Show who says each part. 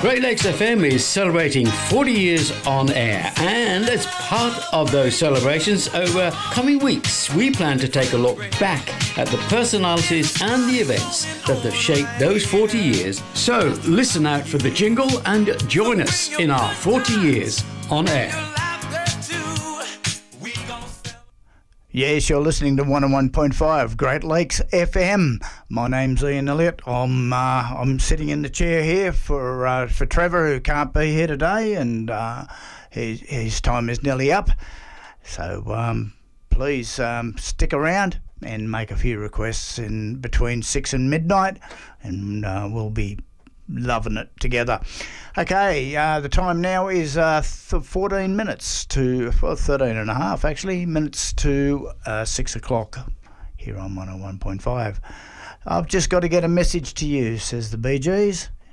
Speaker 1: Great Lakes FM is celebrating 40 years on air, and as part of those celebrations over coming weeks, we plan to take a look back at the personalities and the events that have shaped those 40 years. So listen out for the jingle and join us in our 40 years on air.
Speaker 2: Yes, you're listening to 101.5 Great Lakes FM. My name's Ian Elliott. I'm sitting in the chair here for Trevor, who can't be here today, and his time is nearly up. So please stick around and make a few requests in between 6 and midnight, and we'll be loving it together. Okay, the time now is 14 minutes to 13 and a half actually minutes to 6 o'clock here on 101.5. I've just got to get a message to you, says the Bee Gees.